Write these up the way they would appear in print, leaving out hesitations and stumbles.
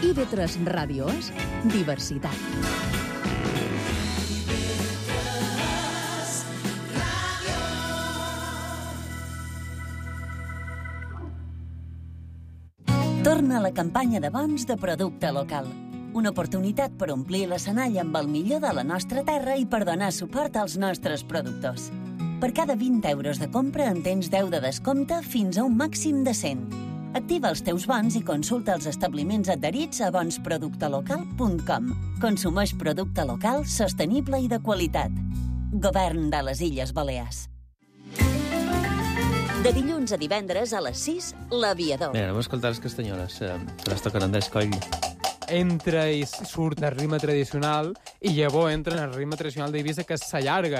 IB3 Ràdio és diversitat. Torna la campanya de bons de producte local. Una oportunitat per omplir l'escenari amb el millor de la nostra terra i per donar suport als nostres productors. Per cada 20 euros de compra en tens 10 de descompte fins a un màxim de 100. Activa els teus bons i consulta els establiments adherits a bonsproductelocal.com. Consumeix producte local, sostenible i de qualitat. Govern de les Illes Balears. De dilluns a divendres a les 6, l'Aviador. Mira, anem a escoltar les castanyoles, que les toquen Andrés Coll. Entra i surt el ritme tradicional i llavors entra en el ritme tradicional d'Eivissa, que s'allarga.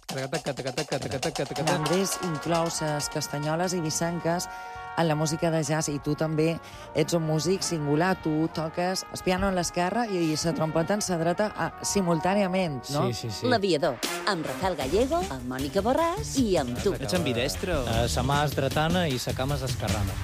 Andrés inclou les castanyoles i vissanques en la música de jazz, i tu també ets un músic singular. Tu toques el piano en l'esquerra i la trompeta en la dreta simultàniament, no? Sí. L'Aviador, amb Rafael Gallego, amb Mònica Borràs i amb tu. Ets ambidestre o...? Sa mà és dretana i sa cama és esquerrana.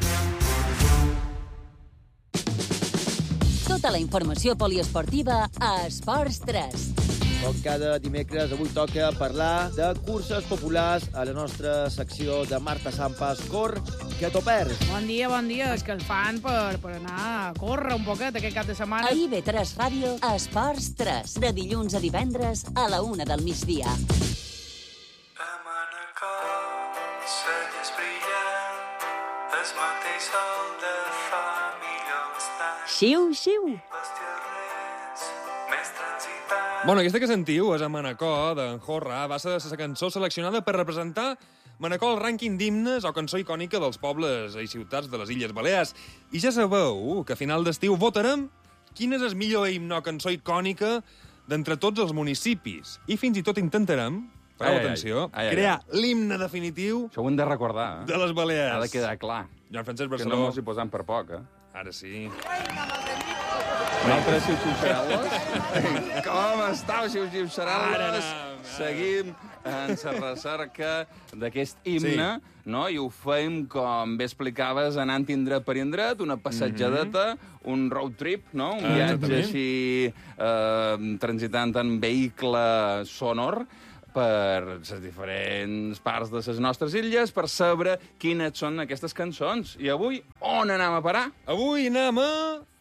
Tota la informació poliesportiva a Esports 3. Com cada dimecres, avui toca parlar de curses populars a la nostra secció de Marta Sampas, Cor, que t'ho perds. Bon dia. És que el fan per anar a córrer un poquet aquest cap de setmana. A IB3 Ràdio, Esports 3. De dilluns a divendres a la 1 del migdia. A Manacor, celles brillant, el mateix sol de fa milions d'anys. Xiu. Les tierrets més transitats. Bueno, aquesta que sentiu és a Manacor, d'en Jorra. Va ser la cançó seleccionada per representar Manacor al rànquing d'himnes o cançó icònica dels pobles i ciutats de les Illes Balears. I ja sabeu que a final d'estiu votarem quin és el millor himne o cançó icònica d'entre tots els municipis. I fins i tot intentarem, crear l'himne definitiu... Això ho hem de recordar, de les Balears. Ha de quedar clar. Joan Francesc Que Barceló. no mos hi posem per poc, Ara sí. Un altre xiu-xiu-xarel·les. Com estàu, xiu-xiu-xarel·les? Seguim en la recerca d'aquest himne, no? I ho fem, com bé explicaves, anant indret per indret, una passatjadeta, un road trip, no? Un viatge així, transitant en vehicle sonor, per les diferents parts de les nostres illes, per saber quines són aquestes cançons. I avui, on anem a parar? Avui anem a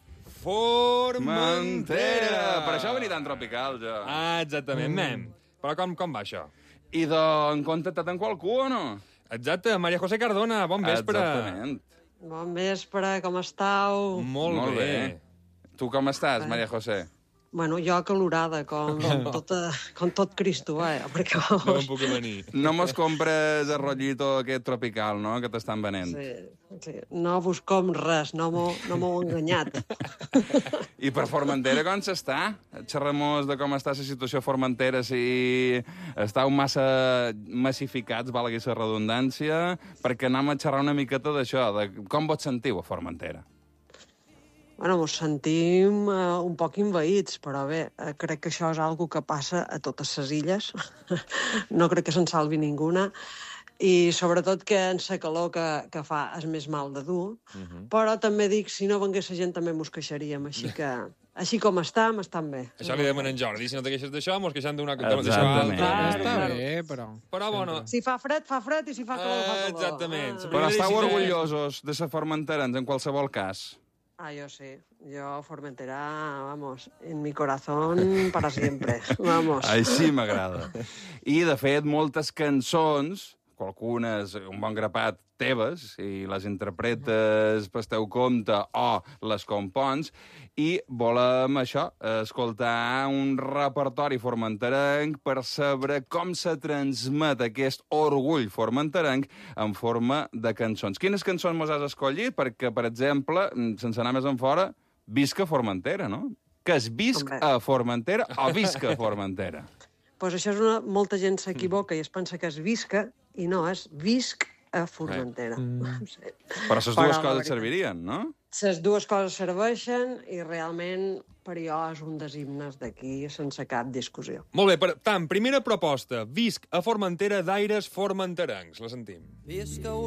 Formentera. Per això venia tan tropical, jo. Exactament. Però com va això? I en contactat amb qualcú o no? Exacte, Maria José Cardona, bon vespre. Exactament. Bon vespre, com esteu? Molt bé. Tu com estàs, Maria José? Bueno, jo acalorada, com tot Cristo, perquè... No em puc venir. No mos compres el rotllito aquest tropical, no?, que t'estan venent. Sí. No buscom res, no m'ho enganyat. I per Formentera com s'està? Xerramos de com està la situació a Formentera, si estàu massa massificats, valgui la redundància, perquè anem a xerrar una miqueta d'això, de com vos sentiu a Formentera? Bueno, ens sentim un poc envaïts, però bé, crec que això és algo que passa a totes les illes. No crec que se'n salvi ninguna. I sobretot que en la calor que fa és més mal de dur. Però també dic, si no vengués la gent també mos queixaríem. Així com estam bé. Això li demanen Jordi. Si no te queixes d'això, mos queixem d'una altra. Està bé, però... Però, bueno... Si fa fred, i si fa calor, fa calor. Exactament. Però estàu orgullosos de ser formenterans en qualsevol cas? Yo sí. Yo, Formentera, vamos, en mi corazón para siempre. Vamos. Així m'agrada. I, de fet, moltes cançons, qualcunes, un bon grapat, teves, i les interpretes pel teu compte o les compons, i volem això, escoltar un repertori formenterenc per saber com se transmet aquest orgull formenterenc en forma de cançons. Quines cançons mos has escollit? Perquè, per exemple, sense anar més enfora, visca Formentera, no? Que és visc a Formentera o visca a Formentera? Pues això és molta gent s'equivoca i es pensa que és visca, i no, és visc a Formentera. Però les dues coses servirien, no? Les dues coses serveixen i realment per jo és un dels himnes d'aquí sense cap discussió. Molt bé, per tant, primera proposta. Visc a Formentera d'aires formenterencs. La sentim. Visc a